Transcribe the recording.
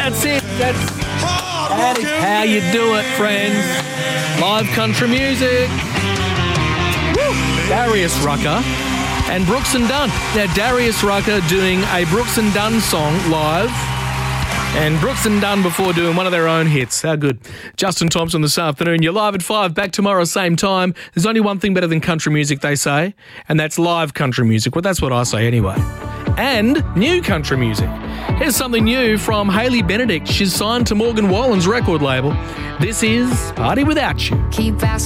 That's it. That is how you do it, friends. Live country music. Woo. Darius Rucker and Brooks and Dunn. Now, Darius Rucker doing a Brooks and Dunn song live. And Brooks and Dunn before doing one of their own hits. How good. Justin Thompson this afternoon. You're live at 5, back tomorrow, same time. There's only one thing better than country music, they say, and that's live country music. Well, that's what I say anyway. And new country music. Here's something new from Hayley Benedict. She's signed to Morgan Wallen's record label. This is Party Without You. Keep asking.